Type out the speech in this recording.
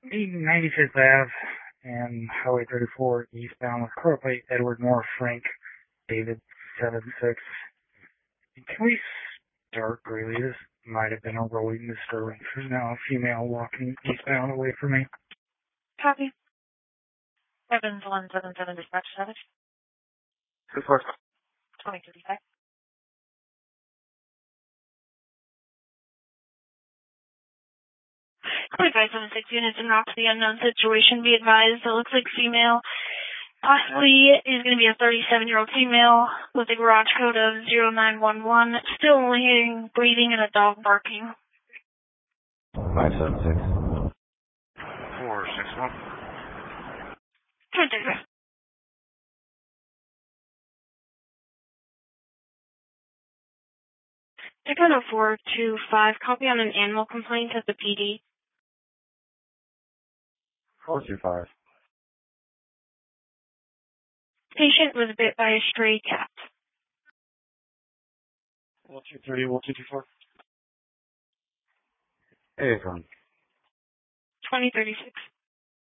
95th Ave and Highway 34 eastbound with car plate Edward Moore Frank David 76. Can we start Greeley? This might have been a really disturbing. There's now a female walking eastbound away from me. Copy. Evans 177 dispatch service. 2035. Code 576 units and not to the unknown situation. Be advised, it looks like female. Possibly is going to be a 37-year-old female with a garage code of 0911. Still only hearing breathing and a dog barking. 576. 461. 1030. Dakota 425, copy on an animal complaint at the PD. 425. Patient was bit by a stray cat. 1230, 1224. Hey, from 2036.